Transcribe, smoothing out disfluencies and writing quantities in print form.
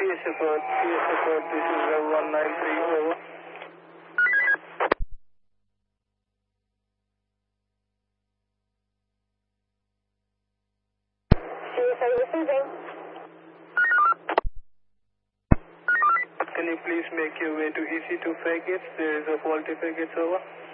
support, this is 193, over. CSA receiving. Can you please make your way to EC2 packets? There is a faulty packets, over.